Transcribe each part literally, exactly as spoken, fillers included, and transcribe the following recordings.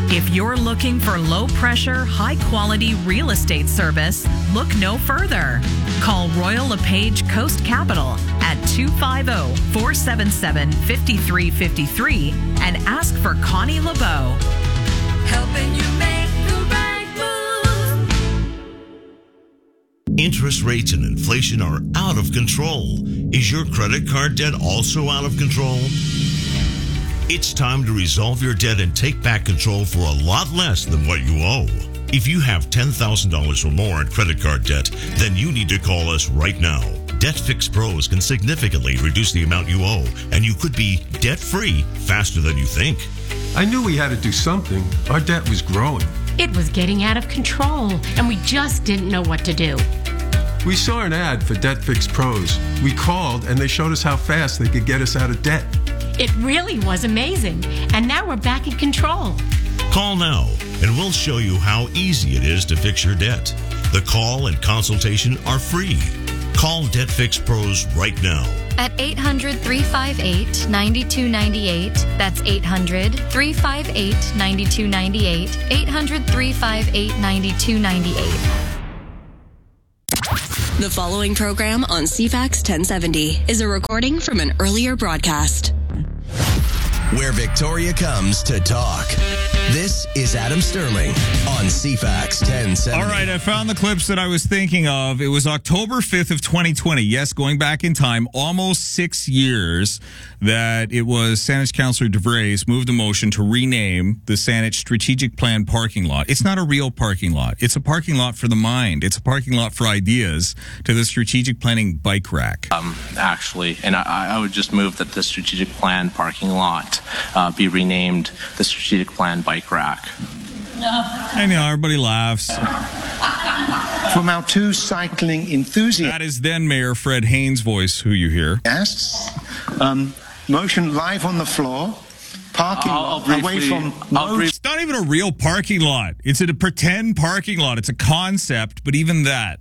If you're looking for low-pressure, high-quality real estate service, look no further. Call Royal LePage Coast Capital at two five zero, four seven seven, five three five three and ask for Connie LeBeau. Helping you make the right move. Interest rates and inflation are out of control. Is your credit card debt also out of control? It's time to resolve your debt and take back control for a lot less than what you owe. If you have ten thousand dollars or more in credit card debt, then you need to call us right now. Debt Fix Pros can significantly reduce the amount you owe, and you could be debt-free faster than you think. I knew we had to do something. Our debt was growing. It was getting out of control, and we just didn't know what to do. We saw an ad for Debt Fix Pros. We called, and they showed us how fast they could get us out of debt. It really was amazing, and now we're back in control. Call now, and we'll show you how easy it is to fix your debt. The call and consultation are free. Call Debt Fix Pros right now. At eight hundred, three five eight, nine two nine eight. That's eight hundred, three five eight, nine two nine eight. eight hundred, three five eight, nine two nine eight. The following program on C FAX ten seventy is a recording from an earlier broadcast. Where Victoria comes to talk. This is Adam Sterling on C FAX ten seventy. All right, I found the clips that I was thinking of. It was October fifth of twenty twenty. Yes, going back in time, almost six years that it was Saanich Councillor DeVries moved a motion to rename the Saanich Strategic Plan parking lot. It's not a real parking lot. It's a parking lot for the mind. It's a parking lot for ideas to the strategic planning bike rack. Um, actually, and I, I would just move that the strategic plan parking lot uh, be renamed the Strategic Plan Bike Rack. And you know, everybody laughs. From our two cycling enthusiasts. That is then Mayor Fred Haynes' voice, who you hear. Yes. Um, motion live on the floor. Parking I'll, lot I'll away briefly, from I'll most. It's not even a real parking lot. It's a pretend parking lot. It's a concept, but even that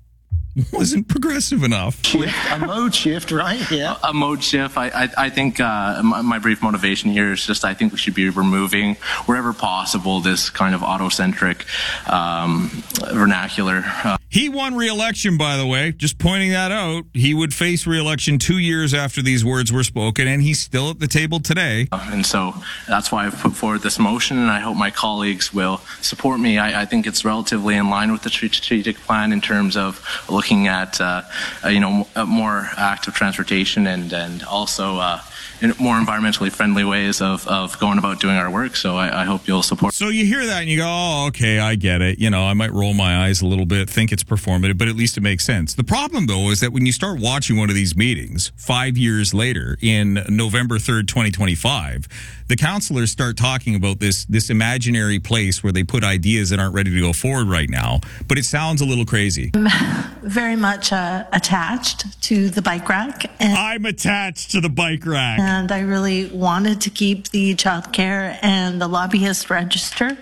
wasn't progressive enough. Shift, a mode shift right here. A mode shift. I, I, I think uh, my, my brief motivation here is just I think we should be removing, wherever possible, this kind of auto-centric um, vernacular. Uh, He won re-election, by the way. Just pointing that out. He would face re-election two years after these words were spoken, and he's still at the table today. And so that's why I've put forward this motion, and I hope my colleagues will support me. I, I think it's relatively in line with the strategic plan in terms of looking at, uh, uh, you know, more active transportation and, and also uh, in more environmentally friendly ways of, of going about doing our work. So I, I hope you'll support. So you hear that and you go, oh, okay, I get it. You know, I might roll my eyes a little bit, think it's performative, but at least it makes sense. The problem, though, is that when you start watching one of these meetings five years later in November third, twenty twenty-five, the councillors start talking about this, this imaginary place where they put ideas that aren't ready to go forward right now, but it sounds a little crazy. Very much uh, attached to the bike rack. And, I'm attached to the bike rack. And I really wanted to keep the childcare and the lobbyist register.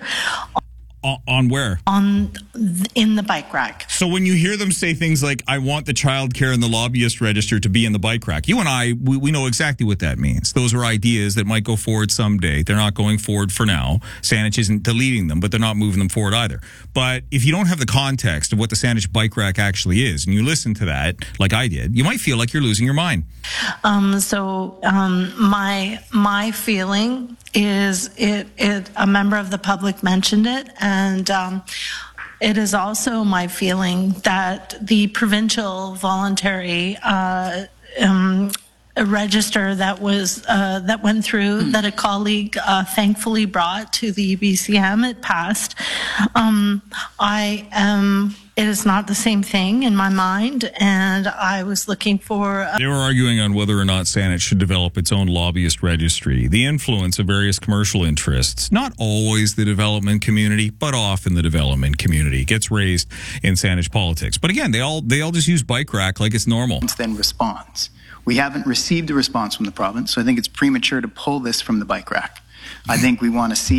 On, on where? On in the bike rack. So when you hear them say things like, I want the child care and the lobbyist register to be in the bike rack, you and I, we, we know exactly what that means. Those are ideas that might go forward someday. They're not going forward for now. Saanich isn't deleting them, but they're not moving them forward either. But if you don't have the context of what the Saanich bike rack actually is, and you listen to that, like I did, you might feel like you're losing your mind. Um, so um, my my feeling is it, it a member of the public mentioned it, and um, it is also my feeling that the provincial voluntary uh, um, register that was uh, that went through mm. that a colleague uh, thankfully brought to the U B C M, it passed. Um, I am. It is not the same thing in my mind, and I was looking for... A- they were arguing on whether or not Saanich should develop its own lobbyist registry, the influence of various commercial interests, not always the development community, but often the development community gets raised in Saanich politics. But again, they all they all just use bike rack like it's normal. Then response. We haven't received a response from the province, so I think it's premature to pull this from the bike rack. I think we want to see what...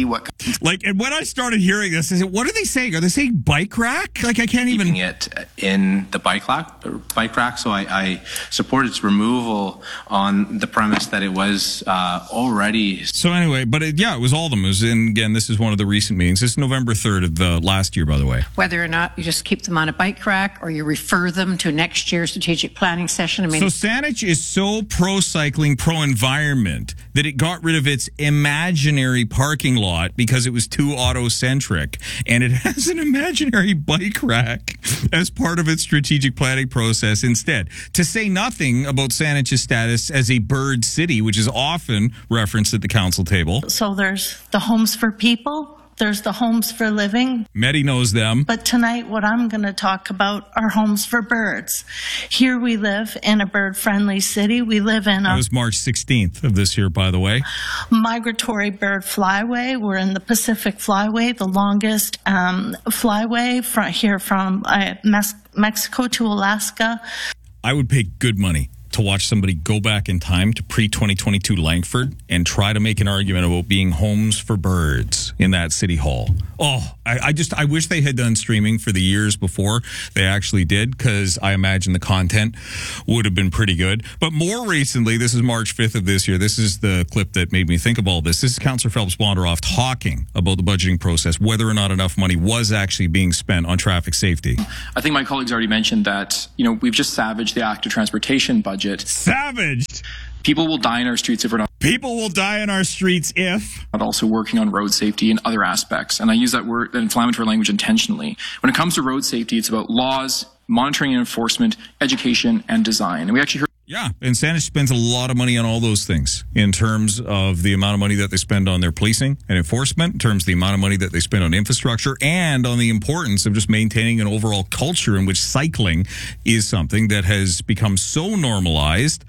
Like, and when I started hearing this, I said, what are they saying? Are they saying bike rack? Like, I can't even... Keeping it in the bike rack, bike rack so I, I support its removal on the premise that it was uh, already... So anyway, but it, yeah, it was all of them. It was in, again, this is one of the recent meetings. This is November third of the last year, by the way. Whether or not you just keep them on a bike rack or you refer them to next year's strategic planning session. I mean, so Saanich is so pro-cycling, pro-environment that it got rid of its imaginary parking lot because it was too auto-centric, and it has an imaginary bike rack as part of its strategic planning process instead. To say nothing about Saanich's status as a bird city, which is often referenced at the council table. So there's the homes for people. There's the homes for living. Medi knows them. But tonight, what I'm going to talk about are homes for birds. Here we live in a bird-friendly city. We live in a... That was March sixteenth of this year, by the way. Migratory bird flyway. We're in the Pacific Flyway, the longest um, flyway from here from uh, Mes- Mexico to Alaska. I would pay good money to watch somebody go back in time to pre twenty twenty-two Langford and try to make an argument about being homes for birds in that city hall. Oh, I, I just, I wish they had done streaming for the years before they actually did, because I imagine the content would have been pretty good. But more recently, this is March fifth of this year. This is the clip that made me think of all this. This is Councillor Phelps Bondaroff talking about the budgeting process, whether or not enough money was actually being spent on traffic safety. I think my colleagues already mentioned that, you know, we've just savaged the active transportation budget. Savaged! People will die in our streets if we're not. People will die in our streets if. But also working on road safety and other aspects. And I use that word, that inflammatory language intentionally. When it comes to road safety, it's about laws, monitoring and enforcement, education, and design. And we actually heard. Yeah, and Saanich spends a lot of money on all those things in terms of the amount of money that they spend on their policing and enforcement, in terms of the amount of money that they spend on infrastructure, and on the importance of just maintaining an overall culture in which cycling is something that has become so normalized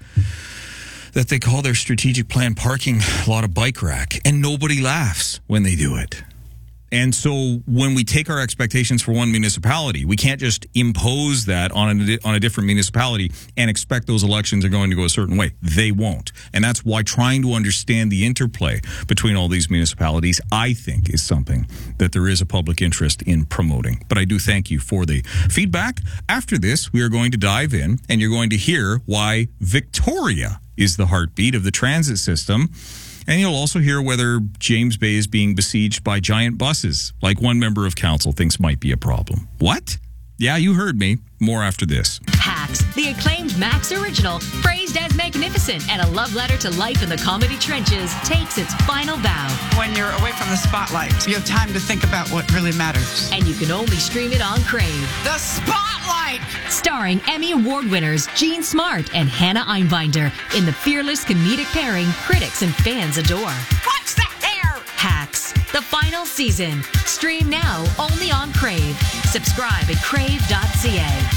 that they call their strategic plan parking lot a bike rack, and nobody laughs when they do it. And so when we take our expectations for one municipality, we can't just impose that on a, on a different municipality and expect those elections are going to go a certain way. They won't. And that's why trying to understand the interplay between all these municipalities, I think, is something that there is a public interest in promoting. But I do thank you for the feedback. After this, we are going to dive in, and you're going to hear why Victoria is the heartbeat of the transit system. And you'll also hear whether James Bay is being besieged by giant buses, like one member of council thinks might be a problem. What? Yeah, you heard me. More after this. Hacks, the acclaimed Max original, praised as magnificent and a love letter to life in the comedy trenches, takes its final bow. When you're away from the spotlight, you have time to think about what really matters. And you can only stream it on Crave. The Spotlight! Starring Emmy Award winners Jean Smart and Hannah Einbinder in the fearless comedic pairing critics and fans adore. What's the hair? Hacks, the final season. Stream now only on Crave. Subscribe at crave dot c a.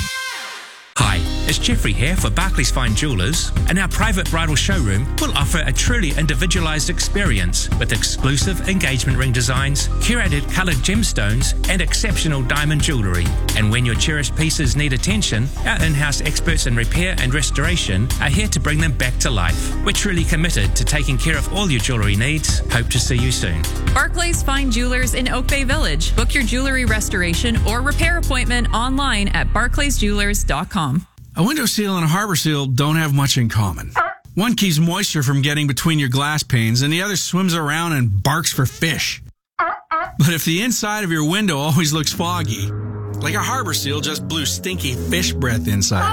Hi, it's Jeffrey here for Barclays Fine Jewellers, and our private bridal showroom will offer a truly individualised experience with exclusive engagement ring designs, curated coloured gemstones, and exceptional diamond jewellery. And when your cherished pieces need attention, our in-house experts in repair and restoration are here to bring them back to life. We're truly committed to taking care of all your jewellery needs. Hope to see you soon. Barclays Fine Jewelers in Oak Bay Village. Book your jewellery restoration or repair appointment online at barclays jewelers dot com. A window seal and a harbor seal don't have much in common. One keeps moisture from getting between your glass panes, and the other swims around and barks for fish. But if the inside of your window always looks foggy, like a harbor seal just blew stinky fish breath inside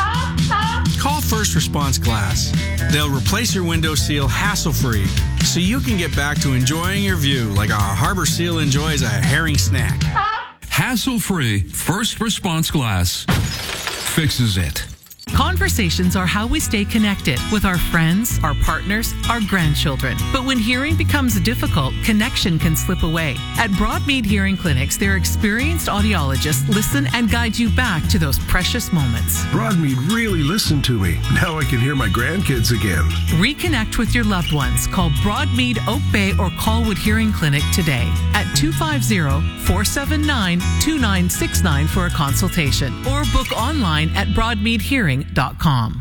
it, call First Response Glass. They'll replace your window seal hassle-free, so you can get back to enjoying your view like a harbor seal enjoys a herring snack. Hassle-free First Response Glass fixes it. Conversations are how we stay connected with our friends, our partners, our grandchildren. But when hearing becomes difficult, connection can slip away. At Broadmead Hearing Clinics, their experienced audiologists listen and guide you back to those precious moments. Broadmead really listened to me. Now I can hear my grandkids again. Reconnect with your loved ones. Call Broadmead Oak Bay or Colwood Hearing Clinic today at two five zero, four seven nine, two nine six nine for a consultation, or book online at broadmead hearing dot com.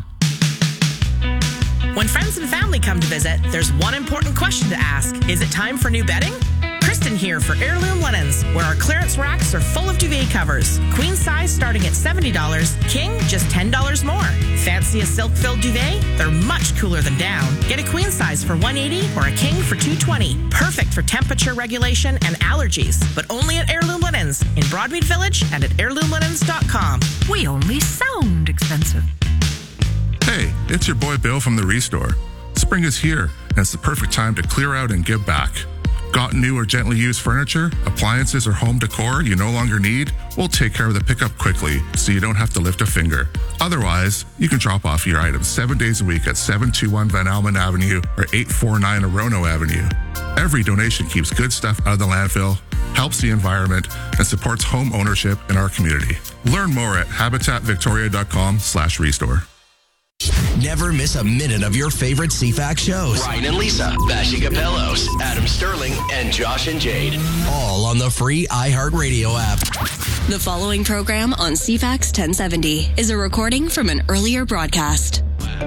When friends and family come to visit, there's one important question to ask. Is it time for new bedding? Kristen here here for Heirloom Linens, where our clearance racks are full of duvet covers. Queen size starting at seventy dollars, king just ten dollars more. Fancy a silk-filled duvet? They're much cooler than down. Get a queen size for one hundred eighty dollars or a king for two hundred twenty dollars. Perfect for temperature regulation and allergies, but only at Heirloom Linens in Broadmead Village and at heirloom linens dot com. We only sound expensive. Hey, it's your boy Bill from the Restore. Spring is here, and it's the perfect time to clear out and give back. Got new or gently used furniture, appliances, or home decor you no longer need? We'll take care of the pickup quickly so you don't have to lift a finger. Otherwise, you can drop off your items seven days a week at seven two one Van Almen Avenue or eight four nine Orono Avenue. Every donation keeps good stuff out of the landfill, helps the environment, and supports home ownership in our community. Learn more at habitat victoria dot com slash restore. Never miss a minute of your favorite C FAX shows. Ryan and Lisa, Bashi Capellos, Adam Sterling, and Josh and Jade. All on the free iHeartRadio app. The following program on C FAX ten seventy is a recording from an earlier broadcast.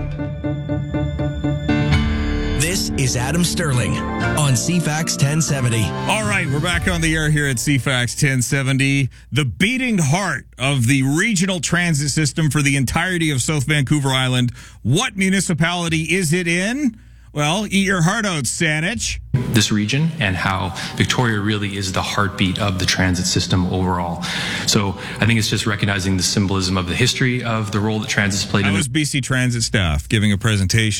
This is Adam Sterling on C FAX ten seventy. All right, we're back on the air here at C FAX ten seventy. The beating heart of the regional transit system for the entirety of South Vancouver Island. What municipality is it in? Well, eat your heart out, Saanich. This region and how Victoria really is the heartbeat of the transit system overall. So I think it's just recognizing the symbolism of the history of the role that transit's played. That in was B C Transit staff giving a presentation.